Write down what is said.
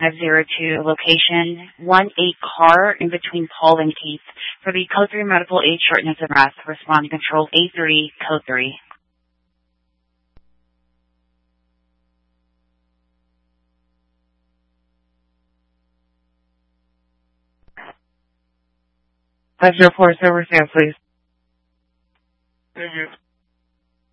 502, location 1-8 car in between Paul and Keith. For the Code 3 medical aid shortness of breath, respond to control A3, Code 3. Service, please. Thank you.